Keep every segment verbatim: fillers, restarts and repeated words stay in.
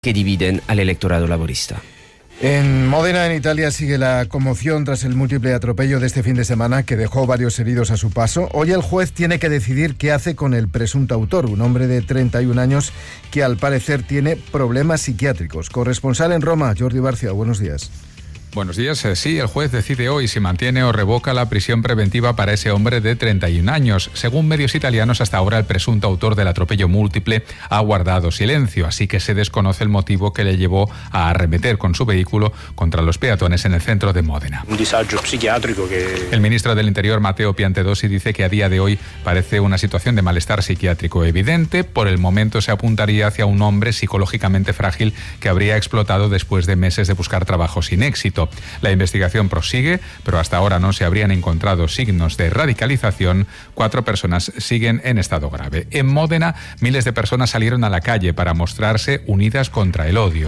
que dividen al electorado laborista. En Módena, en Italia, sigue la conmoción tras el múltiple atropello de este fin de semana que dejó varios heridos a su paso. Hoy el juez tiene que decidir qué hace con el presunto autor, un hombre de treinta y un años que al parecer tiene problemas psiquiátricos. Corresponsal en Roma, Jordi Barcia, buenos días. Buenos días. Sí, el juez decide hoy si mantiene o revoca la prisión preventiva para ese hombre de treinta y un años. Según medios italianos, hasta ahora el presunto autor del atropello múltiple ha guardado silencio, así que se desconoce el motivo que le llevó a arremeter con su vehículo contra los peatones en el centro de Módena. Un disagio psiquiátrico que... El ministro del Interior, Matteo Piantedosi, dice que a día de hoy parece una situación de malestar psiquiátrico evidente. Por el momento se apuntaría hacia un hombre psicológicamente frágil que habría explotado después de meses de buscar trabajo sin éxito. La investigación prosigue, pero hasta ahora no se habrían encontrado signos de radicalización. Cuatro personas siguen en estado grave. En Módena, miles de personas salieron a la calle para mostrarse unidas contra el odio.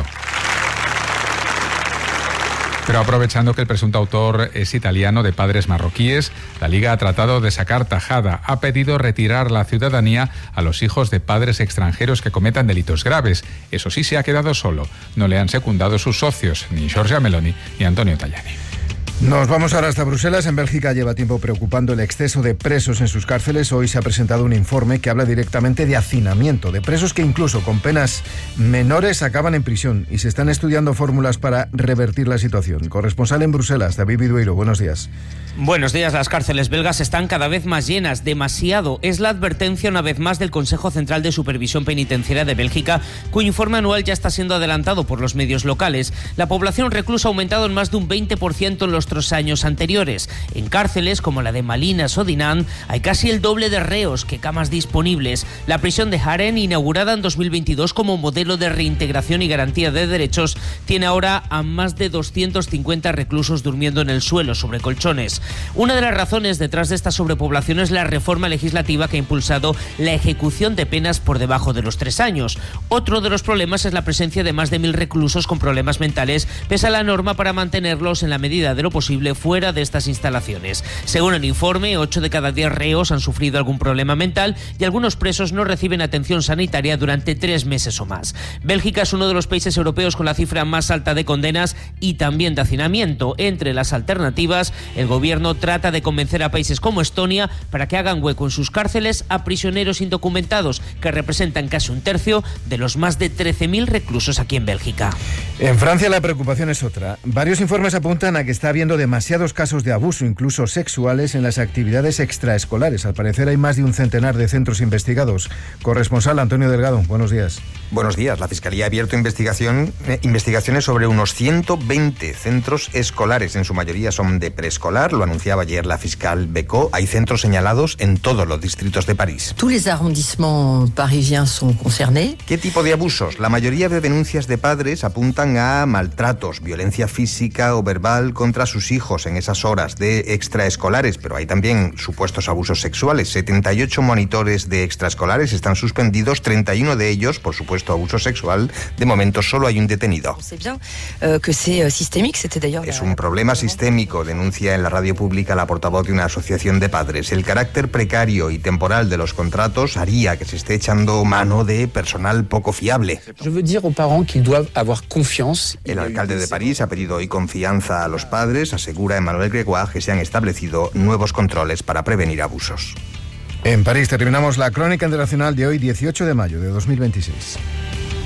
Pero aprovechando que el presunto autor es italiano de padres marroquíes, la Liga ha tratado de sacar tajada. Ha pedido retirar la ciudadanía a los hijos de padres extranjeros que cometan delitos graves. Eso sí, se ha quedado solo. No le han secundado sus socios, ni Giorgia Meloni ni Antonio Tajani. Nos vamos ahora hasta Bruselas. En Bélgica lleva tiempo preocupando el exceso de presos en sus cárceles. Hoy se ha presentado un informe que habla directamente de hacinamiento, de presos que incluso con penas menores acaban en prisión, y se están estudiando fórmulas para revertir la situación. Corresponsal en Bruselas, David Vidueiro, buenos días. Buenos días. Las cárceles belgas están cada vez más llenas, demasiado. Es la advertencia una vez más del Consejo Central de Supervisión Penitenciaria de Bélgica, cuyo informe anual ya está siendo adelantado por los medios locales. La población reclusa ha aumentado en más de un veinte por ciento en los tres años anteriores. En cárceles como la de Malinas o Dinan hay casi el doble de reos que camas disponibles. La prisión de Haren, inaugurada en dos mil veintidós como modelo de reintegración y garantía de derechos, tiene ahora a más de doscientos cincuenta reclusos durmiendo en el suelo sobre colchones. Una de las razones detrás de esta sobrepoblación es la reforma legislativa que ha impulsado la ejecución de penas por debajo de los tres años. Otro de los problemas es la presencia de más de mil reclusos con problemas mentales, pese a la norma para mantenerlos en la medida de lo posible fuera de estas instalaciones. Según el informe, ocho de cada diez reos han sufrido algún problema mental y algunos presos no reciben atención sanitaria durante tres meses o más. Bélgica es uno de los países europeos con la cifra más alta de condenas y también de hacinamiento. Entre las alternativas, el gobierno trata de convencer a países como Estonia para que hagan hueco en sus cárceles a prisioneros indocumentados, que representan casi un tercio de los más de trece mil reclusos aquí en Bélgica. En Francia la preocupación es otra. Varios informes apuntan a que está habiendo demasiados casos de abuso, incluso sexuales, en las actividades extraescolares. Al parecer hay más de un centenar de centros investigados. Corresponsal Antonio Delgado, buenos días. Buenos días. La Fiscalía ha abierto investigación, eh, investigaciones sobre unos ciento veinte centros escolares. En su mayoría son de preescolar. Lo anunciaba ayer la fiscal Becot. Hay centros señalados en todos los distritos de París. Tous les arrondissements parisiens sont concernés. ¿Qué tipo de abusos? La mayoría de denuncias de padres apuntan a maltratos, violencia física o verbal contra sus hijos en esas horas de extraescolares, pero hay también supuestos abusos sexuales. setenta y ocho monitores de extraescolares están suspendidos, treinta y uno de ellos por supuesto abuso sexual. De momento solo hay un detenido. Es un problema sistémico, denuncia en la radio pública la portavoz de una asociación de padres. El carácter precario y temporal de los contratos haría que se esté echando mano de personal poco fiable. El alcalde de París ha pedido hoy confianza a los padres. Asegura Emmanuel Grégoire que se han establecido nuevos controles para prevenir abusos. En París terminamos la crónica internacional de hoy, dieciocho de mayo de dos mil veintiséis.